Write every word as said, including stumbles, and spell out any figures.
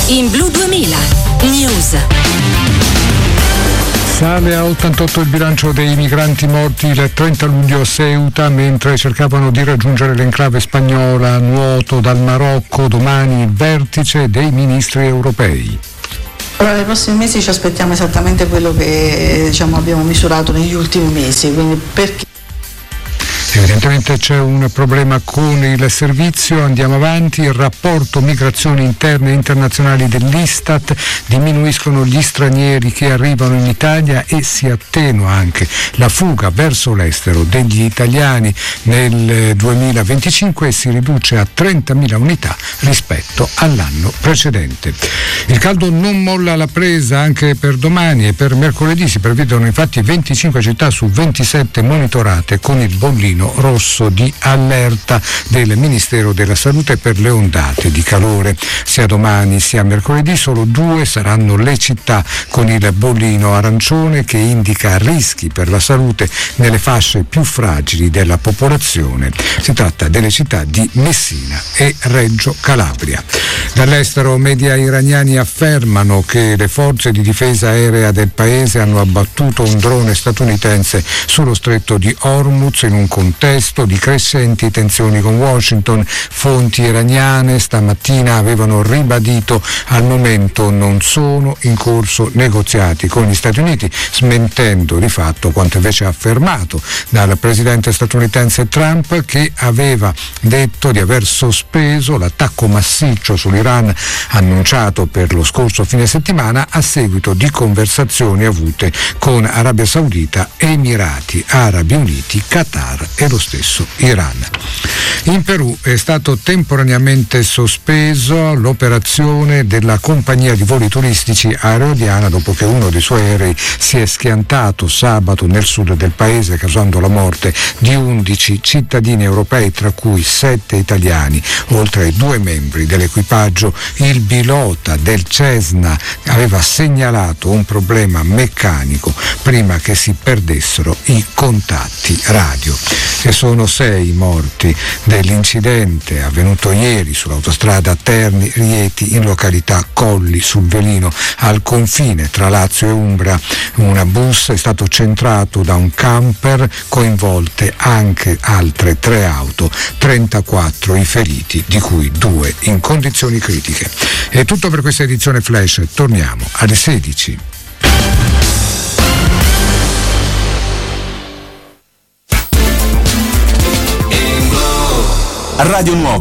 in Blu duemila News. Sale a ottantotto il bilancio dei migranti morti il trenta luglio a Ceuta mentre cercavano di raggiungere l'enclave spagnola a nuoto dal Marocco. Domani il vertice dei ministri europei. Allora, nei prossimi mesi ci aspettiamo esattamente quello che diciamo, abbiamo misurato negli ultimi mesi, quindi perché Evidentemente c'è un problema con il servizio, andiamo avanti. Il rapporto migrazioni interne e internazionali dell'Istat: diminuiscono gli stranieri che arrivano in Italia e si attenua anche la fuga verso l'estero degli italiani nel duemilaventicinque e si riduce a trentamila unità rispetto all'anno precedente. Il caldo non molla la presa anche per domani e per mercoledì. Si prevedono infatti venticinque città su ventisette monitorate con il bollino rosso di allerta del Ministero della Salute per le ondate di calore. Sia domani sia mercoledì solo due saranno le città con il bollino arancione, che indica rischi per la salute nelle fasce più fragili della popolazione. Si tratta delle città di Messina e Reggio Calabria. Dall'estero, media iraniani affermano che le forze di difesa aerea del paese hanno abbattuto un drone statunitense sullo stretto di Hormuz in un contesto di crescenti tensioni con Washington. Fonti iraniane stamattina avevano ribadito al momento non sono in corso negoziati con gli Stati Uniti, smentendo di fatto quanto invece affermato dal presidente statunitense Trump, che aveva detto di aver sospeso l'attacco massiccio sull'Iran annunciato per lo scorso fine settimana a seguito di conversazioni avute con Arabia Saudita, Emirati Arabi Uniti, Qatar e lo stesso Iran. In Perù è stato temporaneamente sospeso l'operazione della compagnia di voli turistici Aerodiana dopo che uno dei suoi aerei si è schiantato sabato nel sud del paese, causando la morte di undici cittadini europei, tra cui sette italiani, oltre ai due membri dell'equipaggio. Il pilota del Cessna aveva segnalato un problema meccanico prima che si perdessero i contatti radio. E sono sei morti dell'incidente avvenuto ieri sull'autostrada Terni-Rieti in località Colli sul Velino, al confine tra Lazio e Umbria. Un bus è stato centrato da un camper, coinvolte anche altre tre auto, trentaquattro i feriti, di cui due in condizioni critiche. È tutto per questa edizione Flash, torniamo alle sedici. Radio Nuova